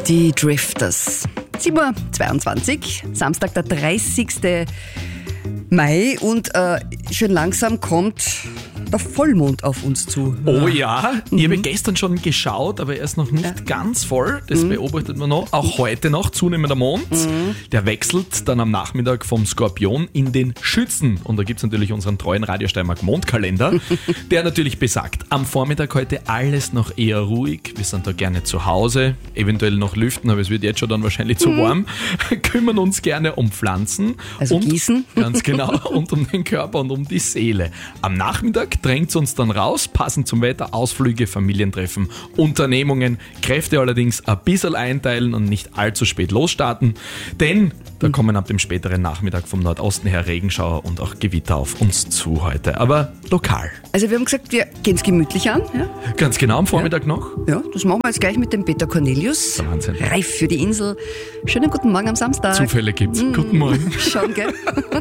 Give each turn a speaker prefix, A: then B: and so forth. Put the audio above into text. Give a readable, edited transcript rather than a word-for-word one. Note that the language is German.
A: Die Drifters. 7:22 Uhr, Samstag, der 30. Mai und schön langsam kommt der Vollmond auf uns zu.
B: Oh ja, ich habe gestern schon geschaut, aber er ist noch nicht ganz voll. Das beobachtet man noch. Auch heute noch zunehmender Mond. Der wechselt dann am Nachmittag vom Skorpion in den Schützen. Und da gibt es natürlich unseren treuen Radio Steiermark Mondkalender, der natürlich besagt, am Vormittag heute alles noch eher ruhig. Wir sind da gerne zu Hause, eventuell noch lüften, aber es wird jetzt schon dann wahrscheinlich zu warm. Kümmern uns gerne um Pflanzen.
A: Also
B: und
A: gießen.
B: Ganz genau, und um den Körper und um die Seele. Am Nachmittag drängt es uns dann raus, passend zum Wetter, Ausflüge, Familientreffen, Unternehmungen, Kräfte allerdings ein bisschen einteilen und nicht allzu spät losstarten, denn da kommen ab dem späteren Nachmittag vom Nordosten her Regenschauer und auch Gewitter auf uns zu heute, aber lokal.
A: Also wir haben gesagt, wir gehen es gemütlich an. Ja?
B: Ganz genau, am Vormittag noch.
A: Ja, das machen wir jetzt gleich mit dem Peter Cornelius.
B: Der Wahnsinn.
A: Reif für die Insel. Schönen guten Morgen am Samstag.
B: Zufälle gibt's. Guten Morgen.
A: Schon, gell?